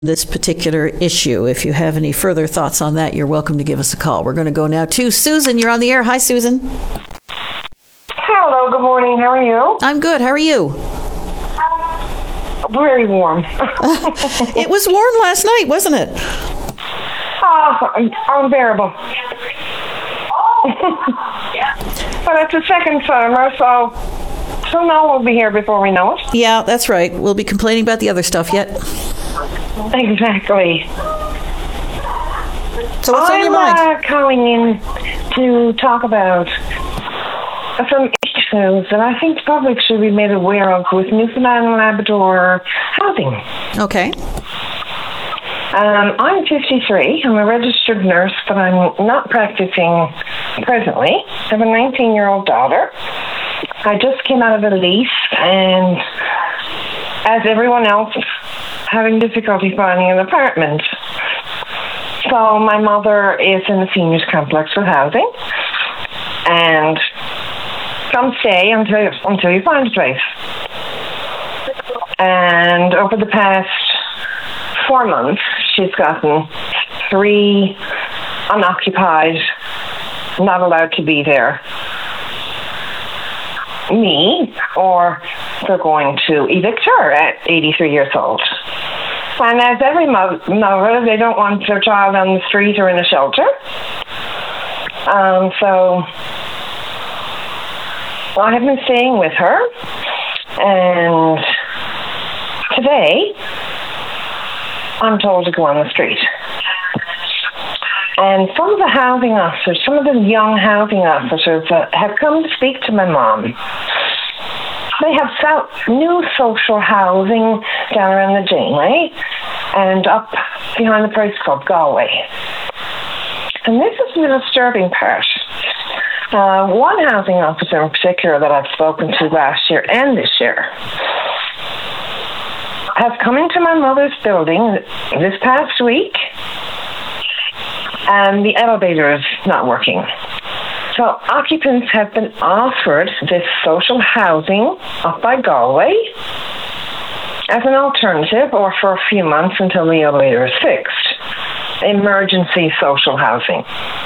this particular issue. If you have any further thoughts on that, you're welcome to give us a call. We're going to go now to Susan. You're on the air. Hi, Susan. Hello, good morning. How are you? I'm good. How are you? Very warm. It was warm last night, wasn't it? Unbearable. But it's the second summer, so now we'll be here before we know it. Yeah, that's right. We'll be complaining about the other stuff yet. Exactly. So what's on your mind? I'm calling in to talk about some issues that I think the public should be made aware of with Newfoundland and Labrador housing. Okay. I'm 53. I'm a registered nurse, but I'm not practicing presently. I have a 19-year-old daughter. I just came out of a lease, and as everyone else, having difficulty finding an apartment. So my mother is in the seniors complex with housing, and some stay until you find a place. And over the past 4 months, she's gotten 3 unoccupied, not allowed to be there. Me, or they're going to evict her at 83 years old. And as every mother, they don't want their child on the street or in a shelter. So I have been staying with her, and today I'm told to go on the street. And some of the housing officers, some of the young housing officers that have come to speak to my mom, they have new social housing down around the Janeway and up behind the Price Club, Galway. And this is the disturbing part. One housing officer in particular that I've spoken to last year and this year has come into my mother's building this past week, and the elevator is not working. So occupants have been offered this social housing up by Galway as an alternative, or for a few months until the elevator is fixed. Emergency social housing,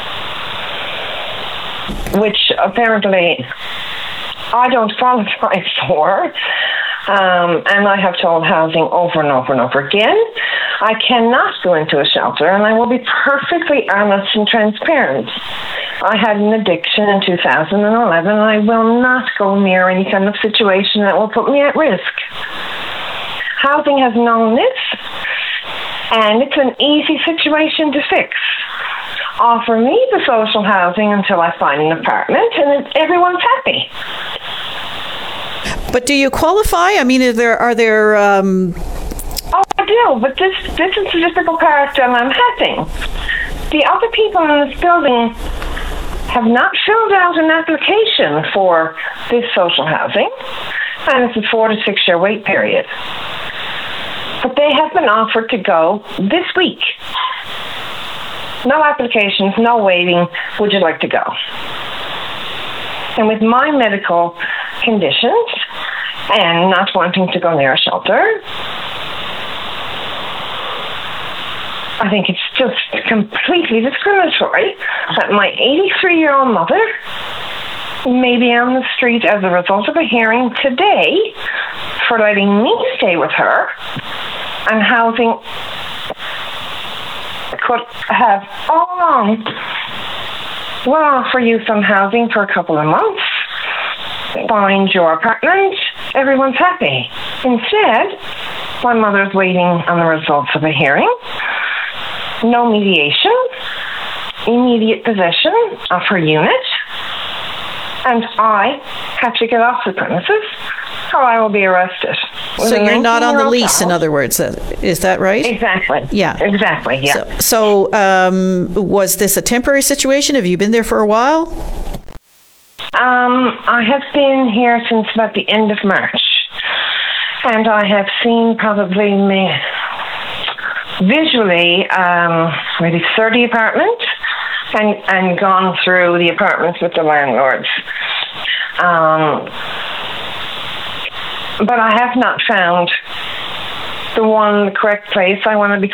which apparently I don't qualify for. And I have told housing over and over and over again, I cannot go into a shelter, and I will be perfectly honest and transparent. I had an addiction in 2011, and I will not go near any kind of situation that will put me at risk. Housing has known this, and it's an easy situation to fix. Offer me the social housing until I find an apartment, and then everyone's happy. But do you qualify? I mean, are there? Oh, I do, but this is the difficult part that I'm having. The other people in this building have not filled out an application for this social housing, and it's a 4 to 6 year wait period. But they have been offered to go this week. No applications, no waiting. Would you like to go? And with my medical conditions and not wanting to go near a shelter, I think it's just completely discriminatory that my 83-year-old mother may be on the street as a result of a hearing today for letting me stay with her, and housing could have all along, we'll offer you some housing for a couple of months, find your apartment, everyone's happy. Instead, my mother's waiting on the results of a hearing, no mediation, immediate possession of her unit, and I have to get off the premises or I will be arrested. So you're not on the lease, in other words, is that right? Exactly. Yeah. Exactly, yeah. So was this a temporary situation? Have you been there for a while? I have been here since about the end of March, and I have seen probably visually maybe 30 apartments and gone through the apartments with the landlords. But I have not found the correct place I want to be